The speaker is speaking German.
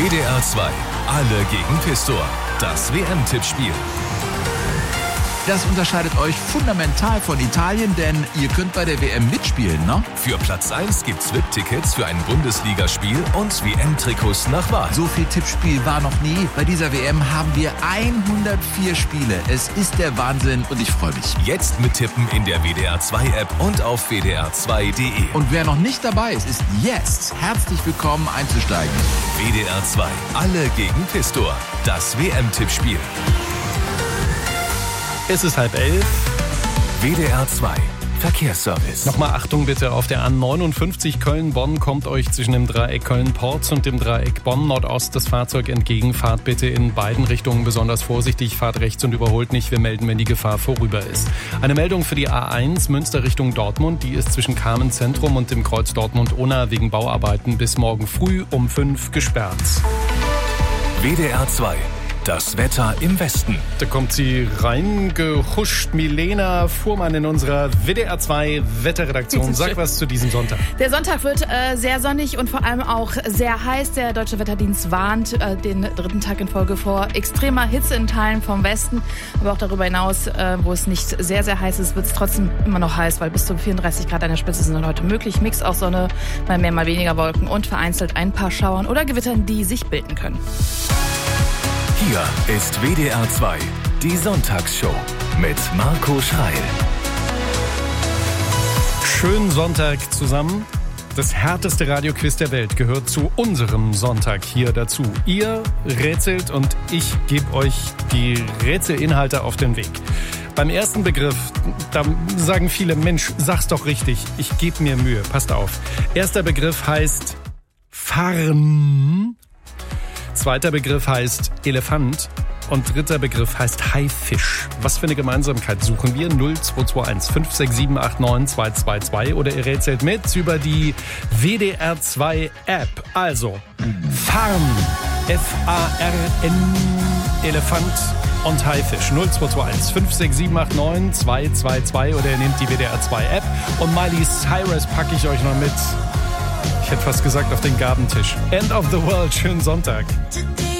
WDR 2. Alle gegen Pistor. Das WM-Tippspiel. Das unterscheidet euch fundamental von Italien, denn ihr könnt bei der WM mitspielen, ne? Für Platz 1 gibt's VIP-Tickets für ein Bundesligaspiel und WM-Trikots nach Wahl. So viel Tippspiel war noch nie. Bei dieser WM haben wir 104 Spiele. Es ist der Wahnsinn und ich freue mich. Jetzt mittippen in der WDR 2 App und auf wdr2.de. Und wer noch nicht dabei ist, ist jetzt herzlich willkommen einzusteigen. WDR 2. Alle gegen Pistor. Das WM-Tippspiel. Es ist 10:30. WDR 2. Verkehrsservice. Nochmal Achtung bitte, auf der A59 Köln-Bonn kommt euch zwischen dem Dreieck Köln-Porz und dem Dreieck Bonn-Nordost das Fahrzeug entgegen. Fahrt bitte in beiden Richtungen besonders vorsichtig, fahrt rechts und überholt nicht. Wir melden, wenn die Gefahr vorüber ist. Eine Meldung für die A1 Münster Richtung Dortmund. Die ist zwischen Kamen Zentrum und dem Kreuz Dortmund-Unna wegen Bauarbeiten bis morgen früh um 5 gesperrt. WDR 2. Das Wetter im Westen. Da kommt sie reingehuscht, Milena Fuhrmann in unserer WDR 2 Wetterredaktion. Sag was zu diesem Sonntag. Der Sonntag wird sehr sonnig und vor allem auch sehr heiß. Der Deutsche Wetterdienst warnt den dritten Tag in Folge vor extremer Hitze in Teilen vom Westen. Aber auch darüber hinaus, wo es nicht sehr, sehr heiß ist, wird es trotzdem immer noch heiß, weil bis zu 34 Grad an der Spitze sind heute möglich. Mix aus Sonne, mal mehr, mal weniger Wolken und vereinzelt ein paar Schauern oder Gewittern, die sich bilden können. Hier ist WDR 2, die Sonntagsshow mit Marco Schreil. Schönen Sonntag zusammen. Das härteste Radioquiz der Welt gehört zu unserem Sonntag hier dazu. Ihr rätselt und ich gebe euch die Rätselinhalte auf den Weg. Beim ersten Begriff, da sagen viele, Mensch, sag's doch richtig, ich gebe mir Mühe, passt auf. Erster Begriff heißt Farn. Zweiter Begriff heißt Elefant und dritter Begriff heißt Haifisch. Was für eine Gemeinsamkeit suchen wir? 0221 567 89 222 oder ihr rätselt mit über die WDR 2 App. Also Farn, F-A-R-N, Elefant und Haifisch. 0221 567 89 222 oder ihr nehmt die WDR 2 App und Miley Cyrus packe ich euch noch mit. Ich hätte fast gesagt auf den Gabentisch. End of the World, schönen Sonntag.